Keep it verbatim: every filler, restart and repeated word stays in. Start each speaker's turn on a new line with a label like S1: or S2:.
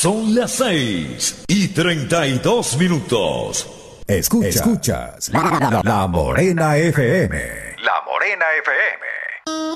S1: Son las seis y treinta y dos minutos.
S2: Escucha, escuchas la, la, la Morena F M.
S3: La Morena F M.